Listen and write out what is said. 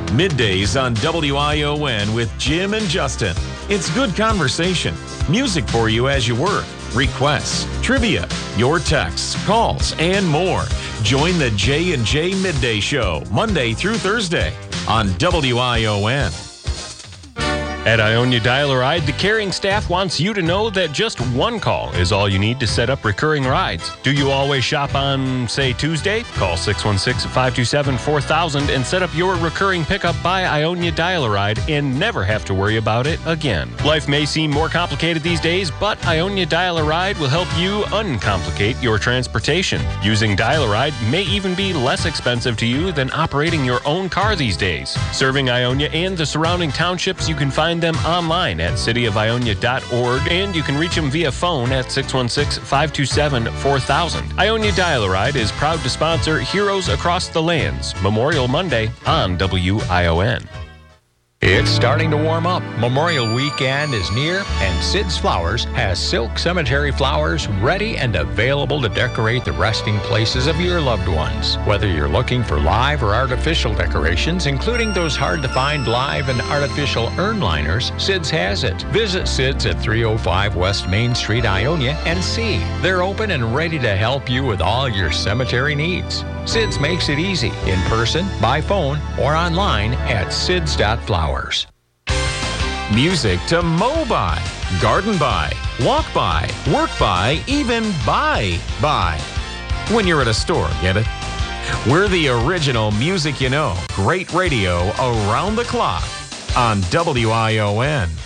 Middays on WION with Jim and Justin. It's good conversation, music for you as you work, requests, trivia, your texts, calls, and more. Join the J&J Midday Show, Monday through Thursday on WION. At Ionia Dial-A-Ride, the caring staff wants you to know that just one call is all you need to set up recurring rides. Do you always shop on, say, Tuesday? Call 616-527-4000 and set up your recurring pickup by Ionia Dial-A-Ride and never have to worry about it again. Life may seem more complicated these days, but Ionia Dial-A-Ride will help you uncomplicate your transportation. Using Dial-A-Ride may even be less expensive to you than operating your own car these days. Serving Ionia and the surrounding townships, you can find them online at cityofionia.org, and you can reach them via phone at 616-527-4000. Ionia Dial-A-Ride is proud to sponsor Heroes Across the Lands Memorial Monday on WION. It's starting to warm up. Memorial Weekend is near, and Sid's Flowers has silk cemetery flowers ready and available to decorate the resting places of your loved ones. Whether you're looking for live or artificial decorations, including those hard-to-find live and artificial urn liners, Sid's has it. Visit Sid's at 305 West Main Street, Ionia, and see. They're open and ready to help you with all your cemetery needs. Sid's makes it easy, in person, by phone, or online at sids.flowers. Music to mow by, garden by, walk by, work by, even buy by. When you're at a store, get it? We're the original music you know. Great radio around the clock on WION.